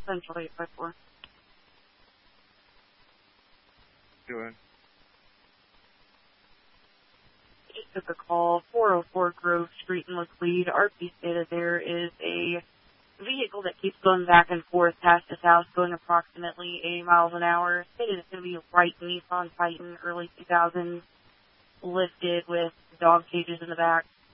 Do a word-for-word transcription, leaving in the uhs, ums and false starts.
Central eight five four. Doing. Just took a call, four oh four Grove Street in Laclede. R P stated there is a vehicle that keeps going back and forth past his house, going approximately eighty miles an hour. Stated it's going to be a white Nissan Titan, early two thousands, lifted with dog cages in the back.